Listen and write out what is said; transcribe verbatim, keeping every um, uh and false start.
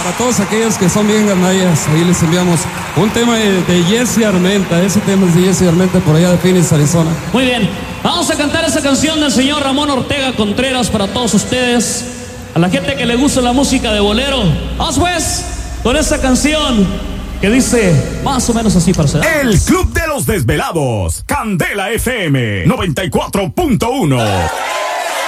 Para todos aquellos que son bien ganallas, ahí les enviamos un tema de, de Jesse Armenta. Ese tema es de Jesse Armenta por allá de Phoenix, Arizona. Muy bien, vamos a cantar esa canción del señor Ramón Ortega Contreras para todos ustedes, a la gente que le gusta la música de bolero. Vamos pues con esa canción que dice más o menos así, parcero. El Club de los Desvelados, Candela F M noventa y cuatro punto uno.